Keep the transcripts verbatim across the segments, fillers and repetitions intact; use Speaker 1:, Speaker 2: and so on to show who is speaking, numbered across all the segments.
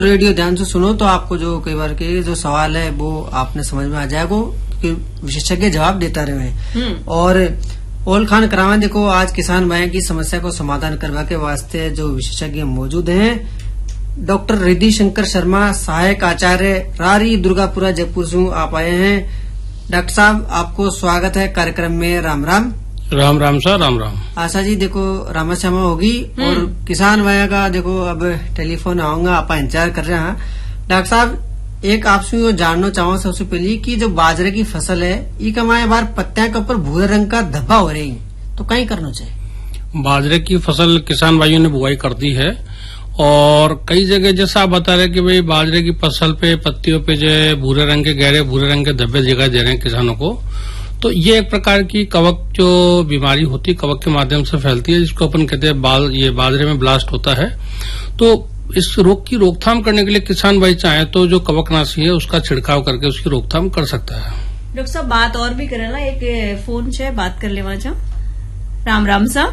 Speaker 1: Radio ध्यान से सुनो तो आपको जो कई बार के जो सवाल है वो आपने समझ में आ जाएगा कि विशेषज्ञ जवाब देता रहे। और ओल खान करावा देखो आज किसान भाई की समस्या को समाधान करवा के वास्ते जो विशेषज्ञ मौजूद हैं डॉक्टर रिद्धि शंकर शर्मा सहायक आचार्य रारी दुर्गापुरा जयपुर से आप आए हैं। डॉक्टर साहब आपको स्वागत है कार्यक्रम में। राम राम।
Speaker 2: राम राम सर। राम राम।
Speaker 1: आशा जी देखो रामा श्यामा होगी और किसान भाई का देखो अब टेलीफोन आऊंगा आप इंतजार कर रहे हैं। डॉक्टर साहब एक आपसे यो जानना चाहूँ सबसे पहले कि जो बाजरे की फसल है ये कमाए बार पत्तियां के ऊपर भूरे रंग का धब्बा हो रही तो कहीं करना चाहिए।
Speaker 2: बाजरे की फसल किसान भाइयों ने बुआई कर दी है और कई जगह जैसा आप बता रहे कि भाई बाजरे की फसल पे पत्तियों पे जो है भूरे रंग के गहरे भूरे रंग के धब्बे दिखाई दे रहे हैं किसानों को। तो ये एक प्रकार की कवक जो बीमारी होती है कवक के माध्यम से फैलती है जिसको अपन कहते हैं बाल ये बाजरे में ब्लास्ट होता है। तो इस रोग की रोकथाम करने के लिए किसान भाई चाहे तो जो कवकनाशी है उसका छिड़काव करके उसकी रोकथाम कर सकता है।
Speaker 3: डॉक्टर साहब बात और भी करे ना एक फोन से बात कर ले वहां। राम राम सा।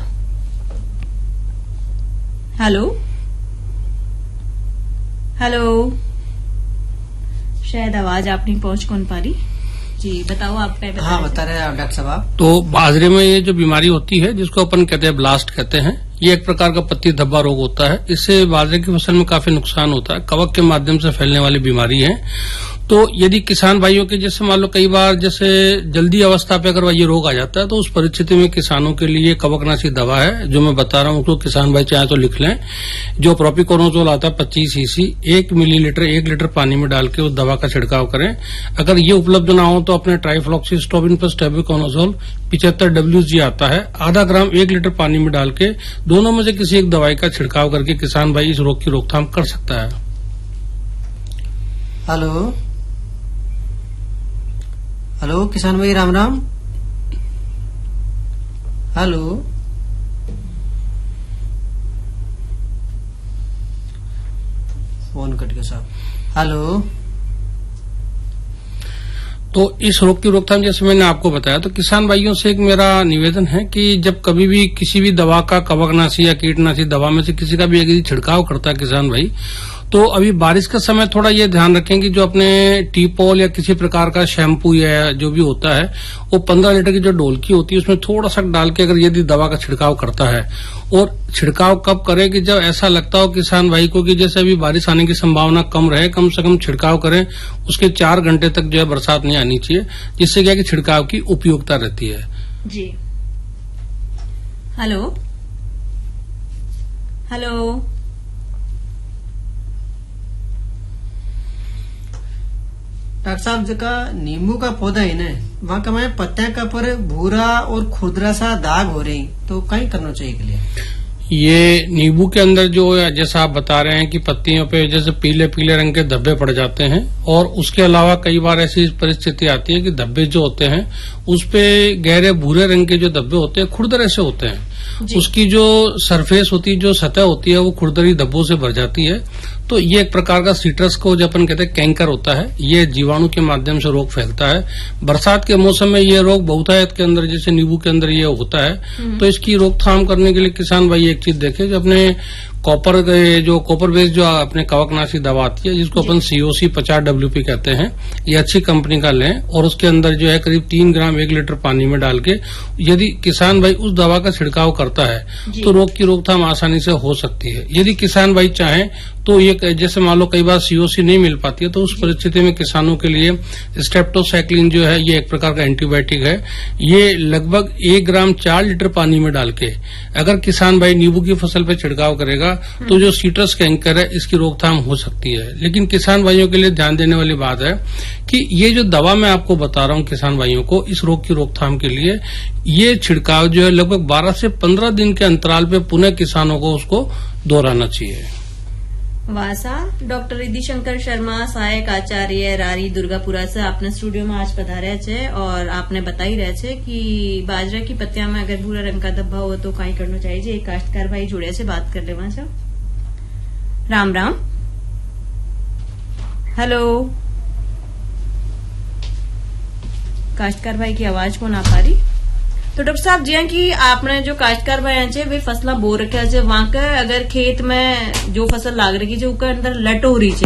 Speaker 3: हेलो हेलो शायद आवाज आप नहीं पहुंच कौन पा रही जी। बताओ आप क्या बता
Speaker 1: हाँ बता रहे हैं डॉक्टर साहब।
Speaker 2: तो बाजरे में ये जो बीमारी होती है जिसको अपन कहते हैं ब्लास्ट कहते हैं ये एक प्रकार का पत्ती धब्बा रोग होता है। इससे बाजरे की फसल में काफी नुकसान होता है। कवक के माध्यम से फैलने वाली बीमारी है। तो यदि किसान भाइयों के जैसे मान लो कई बार जैसे जल्दी अवस्था पे अगर ये रोग आ जाता है तो उस परिस्थिति में किसानों के लिए कवकनाशी दवा है जो मैं बता रहा हूँ उसको किसान भाई चाहे तो लिख लें। जो प्रोपिकोनोजोल आता है पच्चीस सीसी एक मिलीलीटर एक लीटर पानी में डाल के उस दवा का छिड़काव करें। अगर ये उपलब्ध ना हो तो अपने ट्राइफ्लॉक्सीस्टोबिन प्लस टेबुकोनोजोल पिछहत्तर डब्ल्यू जी आता है आधा ग्राम एक लीटर पानी में डाल के दोनों में से किसी एक दवाई का छिड़काव करके किसान भाई इस रोग की रोकथाम कर सकता है।
Speaker 1: हेलो हेलो किसान भाई Ram Ram. Hello phone cut गया साहब। हेलो
Speaker 2: तो इस रोग की रोकथाम जैसे मैंने आपको बताया तो किसान भाइयों से एक मेरा निवेदन है कि जब कभी भी किसी भी दवा का कवकनाशी या कीटनाशी दवा में से किसी का भी यदि छिड़काव करता है किसान भाई तो अभी बारिश का समय थोड़ा ये ध्यान रखें कि जो अपने टीपॉल या किसी प्रकार का शैम्पू या जो भी होता है वो पंद्रह लीटर की जो डोलकी होती है उसमें थोड़ा सा डाल के अगर यदि दवा का छिड़काव करता है। और छिड़काव कब करे कि जब ऐसा लगता हो किसान भाई को कि जैसे अभी बारिश आने की संभावना कम रहे कम से कम छिड़काव करें। उसके चार घंटे तक जो है बरसात नहीं आनी चाहिए जिससे क्या कि छिड़काव की उपयोगिता रहती है।
Speaker 3: जी हेलो हेलो
Speaker 1: डॉक्टर साहब जका नींबू का पौधा है ना वहाँ का मैं पत्तियां का पर भूरा और खुरदरा सा दाग हो रही तो कहीं करना चाहिए के लिए।
Speaker 2: ये नींबू के अंदर जो जैसा आप बता रहे हैं कि पत्तियों पे जैसे पीले पीले रंग के धब्बे पड़ जाते हैं और उसके अलावा कई बार ऐसी परिस्थिति आती है कि धब्बे जो होते हैं उस पे गहरे भूरे रंग के जो धब्बे होते हैं खुरदरे से होते हैं। उसकी जो सरफेस होती है जो सतह होती है वो खुरदरी धब्बों से भर जाती है। तो ये एक प्रकार का सीट्रस को जो अपन कहते हैं कैंकर होता है। ये जीवाणु के माध्यम से रोग फैलता है। बरसात के मौसम में ये रोग बहुतायत के अंदर जैसे नींबू के अंदर ये होता है। तो इसकी रोकथाम करने के लिए किसान भाई एक चीज देखे जो अपने कॉपर जो कॉपर बेस्ड जो अपने कवकनाशी दवा आती है जिसको अपन सीओसी पचास डब्ल्यूपी कहते हैं ये अच्छी कंपनी का लें और उसके अंदर जो है करीब तीन ग्राम एक लीटर पानी में डाल के यदि किसान भाई उस दवा का छिड़काव करता है तो रोग की रोकथाम आसानी से हो सकती है। यदि किसान भाई चाहें तो ये जैसे मान लो कई बार सीओसी नहीं मिल पाती है तो उस परिस्थिति में किसानों के लिए स्ट्रेप्टोसाइक्लिन जो है ये एक प्रकार का एंटीबायोटिक है। ये लगभग एक ग्राम चार लीटर पानी में डाल के अगर किसान भाई नींबू की फसल पे छिड़काव करेगा तो जो सीट्रस कैंकर है इसकी रोकथाम हो सकती है। लेकिन किसान भाइयों के लिए ध्यान देने वाली बात है कि ये जो दवा मैं आपको बता रहा हूँ किसान भाइयों को इस रोग की रोकथाम के लिए ये छिड़काव जो है लगभग बारह से पंद्रह दिन के अंतराल पे पुनः किसानों को उसको दोहराना चाहिए।
Speaker 3: वासा डॉक्टर रिद्धि शंकर शर्मा सहायक आचार्य रारी दुर्गापुरा से आपने स्टूडियो में आज पधारे छे और आपने बताई रहे छे कि बाजरा की पत्तियां में अगर भूरा रंग का धब्बा हो तो कहीं करना चाहिए। एक काश्तकार भाई जुड़े से बात कर ले वहां से। राम राम। हेलो काश्तकार भाई की आवाज को ना पा रही तो डॉक्टर साहब जिया कि आपने जो काश्तकार भाई है वे फसला बो रखे है वहां का अगर खेत में जो फसल लाग रही है जो अंदर लट हो रही है